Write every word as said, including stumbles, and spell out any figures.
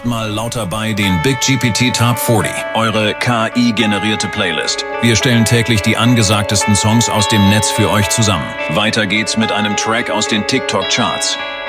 mal laut dabei den Big G P T Top vierzig, eure K I-generierte Playlist. Wir stellen täglich die angesagtesten Songs aus dem Netz für euch zusammen. Weiter geht's mit einem Track aus den TikTok-Charts.